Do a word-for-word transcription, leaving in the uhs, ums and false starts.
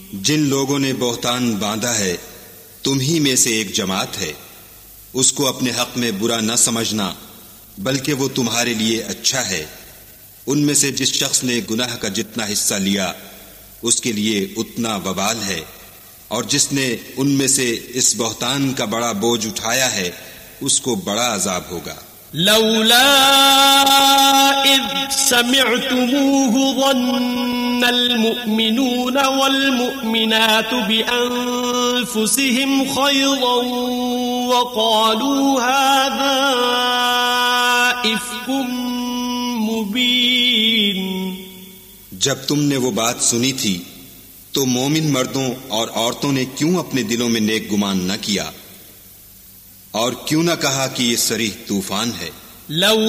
जिन लोगों ने बोहतान बांधा है तुम ही में से एक जमात है, उसको अपने हक में बुरा न समझना, बल्कि वो तुम्हारे लिए अच्छा है। उनमें से जिस शख्स ने गुनाह का जितना हिस्सा लिया उसके लिए उतना वबाल है, और जिसने उनमें से इस बोहतान का बड़ा बोझ उठाया है उसको बड़ा अजाब होगा। लौला इज़ समिअतुमूहु ज़न्नल मुअमिनूना वल मुअमिनातु बिअन्फुसिहिम खैरन व क़ालू हाज़ा इफ़्कुम मुबीन। जब तुमने वो बात सुनी थी तो मोमिन मर्दों और औरतों ने क्यों अपने दिलों में नेक गुमान न किया और क्यों न कहा कि ये सरीह तूफान है।